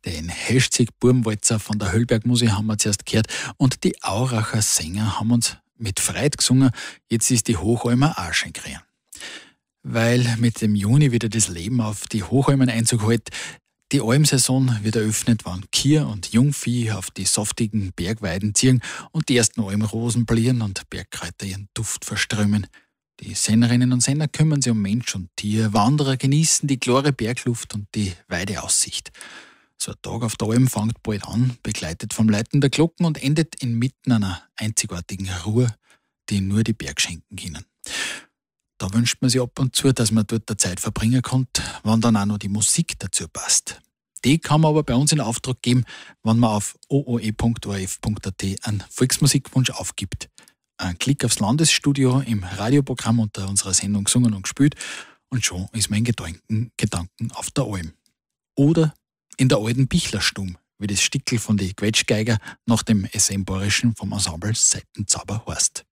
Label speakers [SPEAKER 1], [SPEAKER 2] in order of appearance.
[SPEAKER 1] Den Heschzig-Burmwalzer von der Höllbergmusik haben wir zuerst gehört und die Auracher Sänger haben uns mit Freude gesungen. Jetzt ist die Hochalmer auch schön grün. Weil mit dem Juni wieder das Leben auf die Hochalmen Einzug hält. Die Almsaison wird eröffnet, wann Kier und Jungvieh auf die saftigen Bergweiden ziehen und die ersten Almrosen blieren und Bergkräuter ihren Duft verströmen. Die Sennerinnen und Senner kümmern sich um Mensch und Tier, Wanderer genießen die klare Bergluft und die weite Aussicht. So ein Tag auf der Alm fängt bald an, begleitet vom Läuten der Glocken und endet inmitten einer einzigartigen Ruhe, die nur die Berge schenken können. Da wünscht man sich ab und zu, dass man dort der Zeit verbringen kann, wann dann auch noch die Musik dazu passt. Die kann man aber bei uns in Auftrag geben, wenn man auf ooe.orf.at einen Volksmusikwunsch aufgibt. Ein Klick aufs Landesstudio im Radioprogramm unter unserer Sendung gesungen und gespielt und schon ist mein Gedanken auf der Alm. Oder in der alten Bichlerstube, wie das Stickel von den Quetschgeiger nach dem SM-Borischen vom Ensemble Seitenzauber heißt.